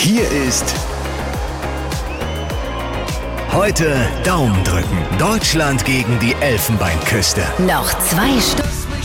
Hier ist Heute Daumen drücken. Deutschland gegen die Elfenbeinküste. Noch 2 Stunden.